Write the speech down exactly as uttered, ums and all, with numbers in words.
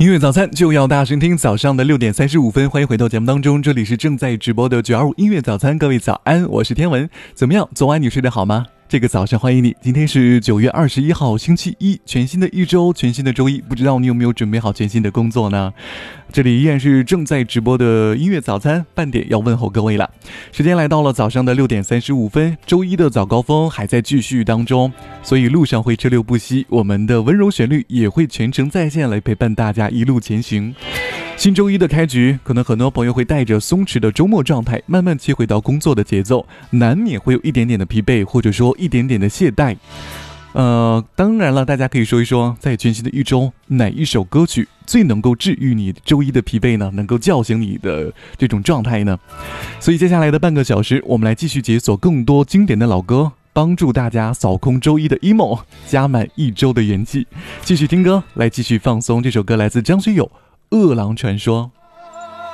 音乐早餐就要大声听，早上的六点三十五分，欢迎回到节目当中，这里是正在直播的九二五音乐早餐，各位早安，我是天文。怎么样，昨晚你睡得好吗？这个早上欢迎你，今天是九月二十一号星期一，全新的一周，全新的周一，不知道你有没有准备好全新的工作呢？这里依然是正在直播的音乐早餐，半点要问候各位了。时间来到了早上的六点三十五分，周一的早高峰还在继续当中，所以路上会车流不息，我们的温柔旋律也会全程在线来陪伴大家一路前行。新周一的开局，可能很多朋友会带着松弛的周末状态慢慢切回到工作的节奏，难免会有一点点的疲惫，或者说一点点的懈怠。呃，当然了，大家可以说一说，在全新的一周，哪一首歌曲最能够治愈你周一的疲惫呢？能够叫醒你的这种状态呢？所以接下来的半个小时，我们来继续解锁更多经典的老歌，帮助大家扫空周一的 emo， 加满一周的元气。继续听歌，来继续放松。这首歌来自张学友，《饿狼传说》。